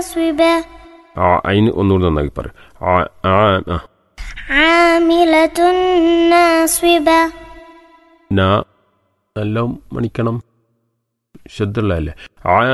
صبا അയിന് ഒന്നുകൂടി നന്നാക്കി പറയും عاملة ناصبة നല്ല മണിക്കണം ശബ്ദമുള്ളതല്ലേ